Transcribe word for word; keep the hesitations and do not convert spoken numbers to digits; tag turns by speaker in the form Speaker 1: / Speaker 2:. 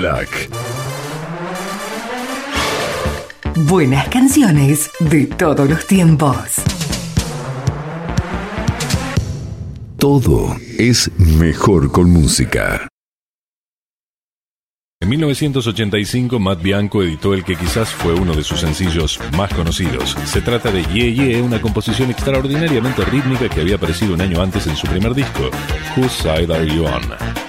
Speaker 1: Black.
Speaker 2: Buenas canciones de todos los tiempos.
Speaker 1: Todo es mejor con música.
Speaker 3: En mil novecientos ochenta y cinco, Matt Bianco editó el que quizás fue uno de sus sencillos más conocidos. Se trata de Yeah Yeah, una composición extraordinariamente rítmica que había aparecido un año antes en su primer disco, Whose Side Are You On?